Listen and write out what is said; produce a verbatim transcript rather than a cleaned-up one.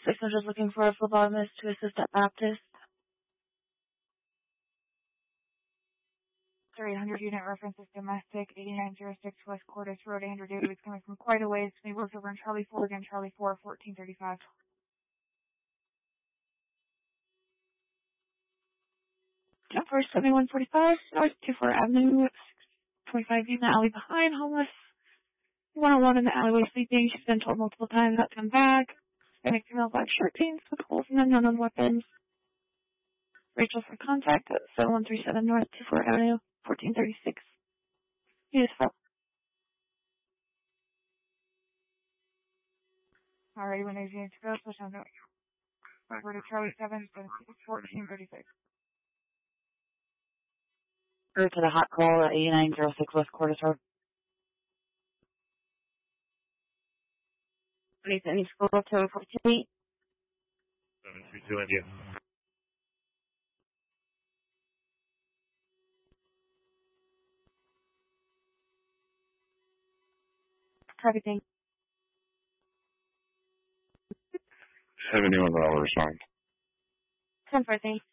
Six is just looking for a phlebotomist to assist at Baptist. eight hundred unit reference is domestic, eighty-nine oh six West Cordis Road, Andrew Davis coming from quite a ways. We worked over in Charlie four again, Charlie four, fourteen thirty-five. Jump for seventy-one forty-five, North two four Avenue, twenty-five in the alley behind, homeless. one oh one in the alleyway sleeping. She's been told multiple times not to come back. Hispanic female, black shirt, jeans with holes and unknown weapons. Rachel for contact at seven one three seven North two four Avenue, fourteen thirty-six. Beautiful. Alrighty, when there's units to go, push on. Over to Charlie seven, fourteen thirty-six. Or to the hot call at eighty-nine oh six West Cordis Road. Please, any school to fourteen. seven three two India. Everything. seventy-one dollars on. ten four, thanks.